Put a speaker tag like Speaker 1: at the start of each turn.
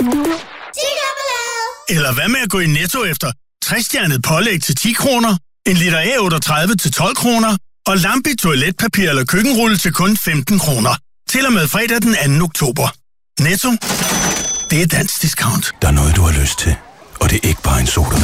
Speaker 1: Eller hvad med at gå i Netto efter 60-stjernet pålæg til 10 kroner, en liter A38 til 12 kroner, og Lambi toiletpapir eller køkkenrulle til kun 15 kroner. Til og med fredag den 2. oktober. Netto. Det er dansk discount.
Speaker 2: Der er noget, du har lyst til, og det er ikke bare en sodavand.